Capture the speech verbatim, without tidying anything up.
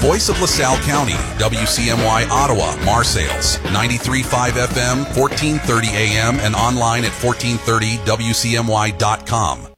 Voice of LaSalle County, W C M Y Ottawa, Marseilles, ninety-three point five F M, fourteen thirty A M, and online at fourteen thirty W C M Y dot com.